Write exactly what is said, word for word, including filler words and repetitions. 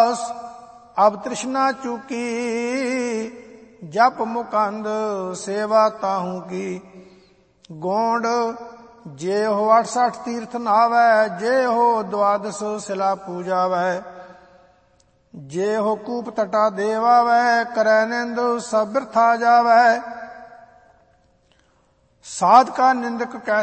दास अब तृष्णा चूकी जप मुकंद सेवा ताहू की गोंड जे हो अड़सठ तीर्थ नावै जे हो द्वादश शिला पूजावै जे हो कूप तटा देवावै करै निंद सब बिरथा जावै साध का निंदक